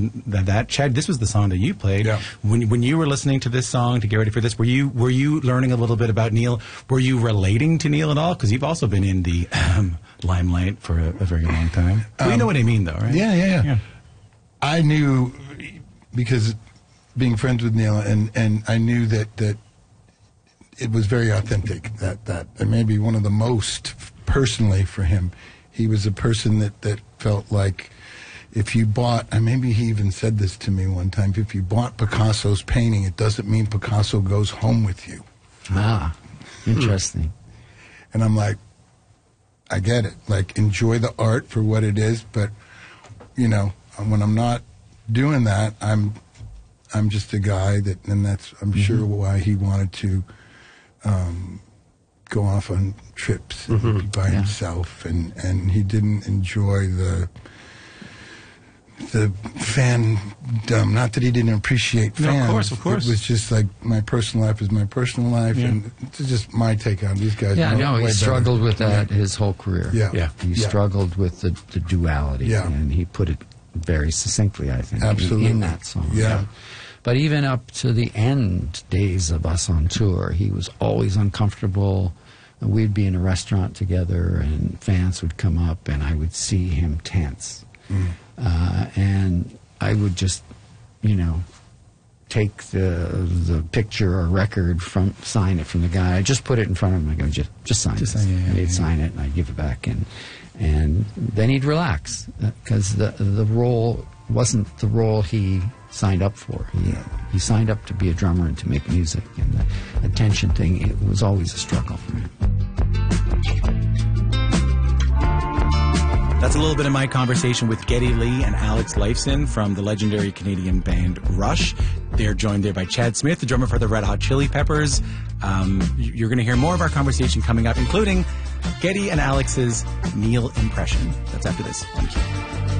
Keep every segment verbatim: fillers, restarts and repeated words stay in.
on that, that. Chad, this was the song that you played. Yeah. When when you were listening to this song to get ready for this, were you were you learning a little bit about Neil? Were you relating to Neil at all? Because you've also been in the um, limelight for a, a very long time. Well, um, you know what I mean, though, right? Yeah, yeah, yeah. yeah. I knew, because being friends with Neil, and, and I knew that, that it was very authentic. That that and maybe one of the most personally for him. He was a person that, that felt like if you bought, and maybe he even said this to me one time, if you bought Picasso's painting, it doesn't mean Picasso goes home with you. Ah, interesting. And I'm like, I get it. Like, enjoy the art for what it is, but, you know, when I'm not doing that, I'm I'm just a guy that, and that's, I'm mm-hmm. sure why he wanted to um, go off on trips and mm-hmm. be by yeah. himself, and, and he didn't enjoy the the fandom. Not that he didn't appreciate fans. No, of course, of course. It was just like, my personal life is my personal life, yeah. and it's just my take on these guys. Yeah, no, he struggled better. with that yeah. his whole career. Yeah, yeah. He yeah. struggled with the, the duality, yeah. and he put it very succinctly, I think, Absolutely. in, in that song. Yeah. But even up to the end days of us on tour, he was always uncomfortable. We'd be in a restaurant together, and fans would come up, and I would see him tense. Mm. Uh, and I would just, you know, take the the picture or record from, sign it from the guy. I just put it in front of him. I go, just, just sign Just it. sign, yeah, yeah, and he'd yeah. sign it, and I'd give it back, and and then he'd relax, because the the role wasn't the role he signed up for. He he signed up to be a drummer and to make music, and the attention thing, it was always a struggle for him. That's a little bit of my conversation with Geddy Lee and Alex Lifeson from the legendary Canadian band Rush. They're joined there by Chad Smith, the drummer for the Red Hot Chili Peppers. Um, you're going to hear more of our conversation coming up, including Geddy and Alex's Neil impression. That's after this. Thank you.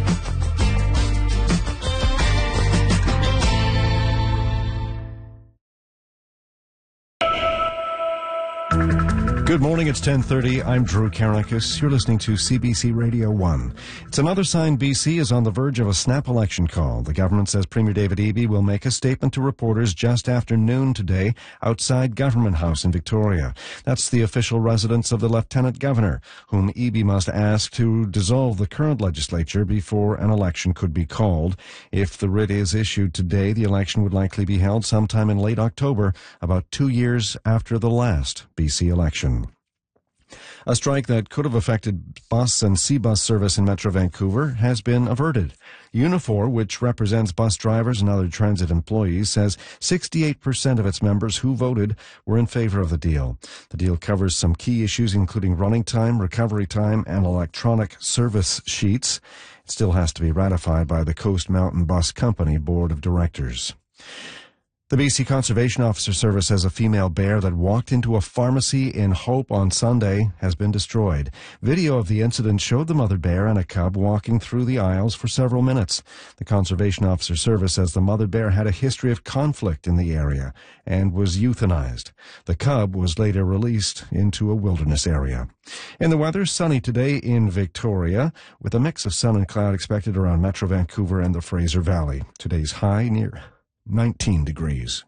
Good morning, it's ten thirty. I'm Drew Karakis. You're listening to C B C Radio one. It's another sign B C is on the verge of a snap election call. The government says Premier David Eby will make a statement to reporters just after noon today outside Government House in Victoria. That's the official residence of the Lieutenant Governor, whom Eby must ask to dissolve the current legislature before an election could be called. If the writ is issued today, the election would likely be held sometime in late October, about two years after the last B C election. A strike that could have affected bus and C-bus service in Metro Vancouver has been averted. Unifor, which represents bus drivers and other transit employees, says sixty-eight percent of its members who voted were in favor of the deal. The deal covers some key issues, including running time, recovery time, and electronic service sheets. It still has to be ratified by the Coast Mountain Bus Company Board of Directors. The B C Conservation Officer Service says a female bear that walked into a pharmacy in Hope on Sunday has been destroyed. Video of the incident showed the mother bear and a cub walking through the aisles for several minutes. The Conservation Officer Service says the mother bear had a history of conflict in the area and was euthanized. The cub was later released into a wilderness area. In the weather, sunny today in Victoria, with a mix of sun and cloud expected around Metro Vancouver and the Fraser Valley. Today's high near nineteen degrees.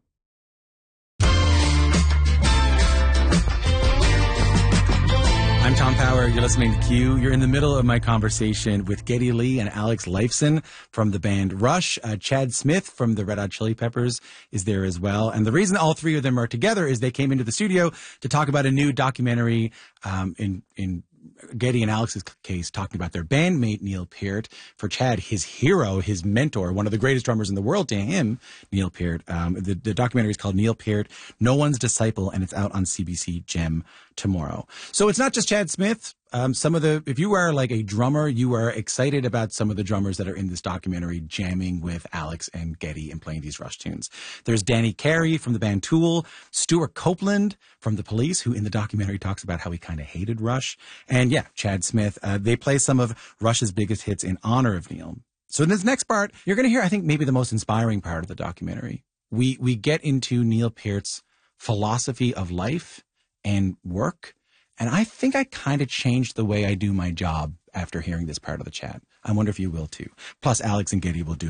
I'm Tom Power. You're listening to Q. You're in the middle of my conversation with Geddy Lee and Alex Lifeson from the band Rush. Uh, Chad Smith from the Red Hot Chili Peppers is there as well. And the reason all three of them are together is they came into the studio to talk about a new documentary um, in in Geddy and Alex's case, talking about their bandmate, Neil Peart. For Chad, his hero, his mentor, one of the greatest drummers in the world to him, Neil Peart. Um, the, the documentary is called Neil Peart, No One's Disciple, and it's out on C B C Gem tomorrow. So it's not just Chad Smith. Um, some of the, if you are like a drummer, you are excited about some of the drummers that are in this documentary jamming with Alex and Geddy and playing these Rush tunes. There's Danny Carey from the band Tool, Stuart Copeland from The Police, who in the documentary talks about how he kind of hated Rush. And yeah, Chad Smith. Uh, they play some of Rush's biggest hits in honor of Neil. So in this next part, you're going to hear, I think, maybe the most inspiring part of the documentary. We, we get into Neil Peart's philosophy of life and work. And I think I kind of changed the way I do my job after hearing this part of the chat. I wonder if you will too. Plus, Alex and Geddy will do